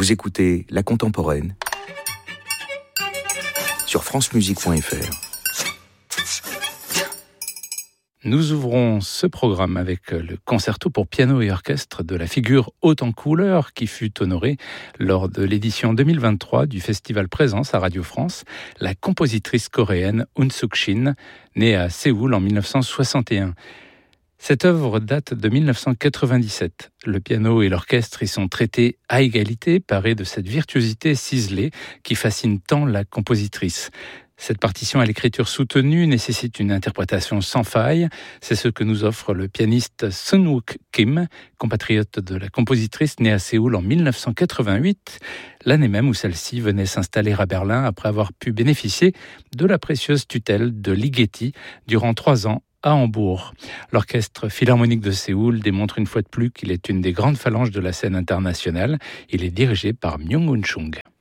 Vous écoutez La Contemporaine sur francemusique.fr. Nous ouvrons ce programme avec le concerto pour piano et orchestre de la figure haute en couleur qui fut honorée lors de l'édition 2023 du Festival Présence à Radio France, la compositrice coréenne Eun Suk-shin, née à Séoul en 1961. Cette œuvre date de 1997. Le piano et l'orchestre y sont traités à égalité, parés de cette virtuosité ciselée qui fascine tant la compositrice. Cette partition à l'écriture soutenue nécessite une interprétation sans faille. C'est ce que nous offre le pianiste Sun-wook Kim, compatriote de la compositrice née à Séoul en 1988, l'année même où celle-ci venait s'installer à Berlin après avoir pu bénéficier de la précieuse tutelle de Ligeti durant 3 ans à Hambourg. L'Orchestre Philharmonique de Séoul démontre une fois de plus qu'il est une des grandes phalanges de la scène internationale. Il est dirigé par Myung-Whun Chung.